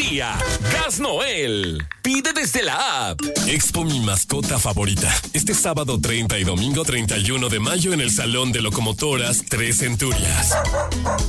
día. Gas Noel. Pide desde la app. Expo Mi Mascota Favorita. Este sábado 30 y domingo 31 de mayo en el Salón de Locomotoras 3 Centurias.